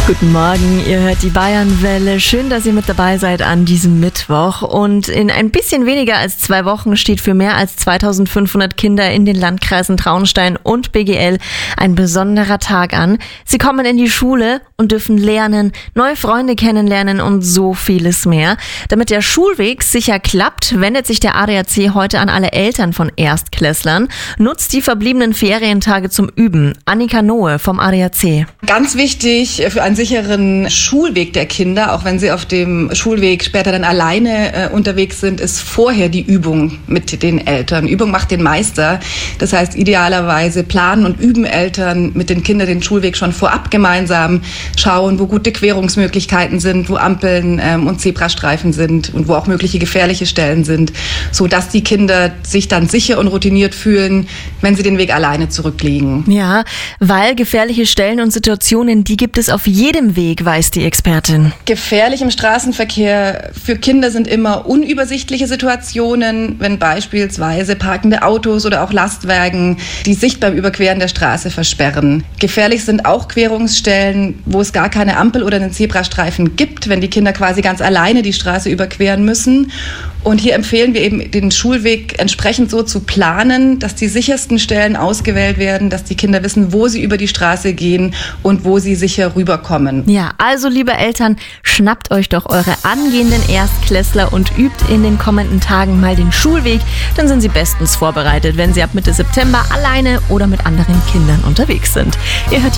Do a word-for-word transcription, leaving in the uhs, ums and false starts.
Guten Morgen, ihr hört die Bayernwelle. Schön, dass ihr mit dabei seid an diesem Mittwoch. Und in ein bisschen weniger als zwei Wochen steht für mehr als zweitausendfünfhundert Kinder in den Landkreisen Traunstein und B G L ein besonderer Tag an. Sie kommen in die Schule und dürfen lernen, neue Freunde kennenlernen und so vieles mehr. Damit der Schulweg sicher klappt, wendet sich der A D A C heute an alle Eltern von Erstklässlern. Nutzt die verbliebenen Ferientage zum Üben. Annika Nohe vom A D A C. Ganz wichtig für einen sicheren Schulweg der Kinder, auch wenn sie auf dem Schulweg später dann alleine äh, unterwegs sind, ist vorher die Übung mit den Eltern. Übung macht den Meister. Das heißt, idealerweise planen und üben Eltern mit den Kindern den Schulweg schon vorab gemeinsam, schauen, wo gute Querungsmöglichkeiten sind, wo Ampeln ähm, und Zebrastreifen sind und wo auch mögliche gefährliche Stellen sind, sodass die Kinder sich dann sicher und routiniert fühlen, wenn sie den Weg alleine zurücklegen. Ja, weil gefährliche Stellen und Situationen, die gibt es auf jedem Weg, weiß die Expertin. Gefährlich im Straßenverkehr für Kinder sind immer unübersichtliche Situationen, wenn beispielsweise parkende Autos oder auch Lastwagen die Sicht beim Überqueren der Straße versperren. Gefährlich sind auch Querungsstellen, wo es gar keine Ampel oder einen Zebrastreifen gibt, wenn die Kinder quasi ganz alleine die Straße überqueren müssen. Und hier empfehlen wir eben, den Schulweg entsprechend so zu planen, dass die sichersten Stellen ausgewählt werden, dass die Kinder wissen, wo sie über die Straße gehen und wo sie sicher rüberkommen. Ja, also liebe Eltern, schnappt euch doch eure angehenden Erstklässler und übt in den kommenden Tagen mal den Schulweg. Dann sind sie bestens vorbereitet, wenn sie ab Mitte September alleine oder mit anderen Kindern unterwegs sind. Ihr hört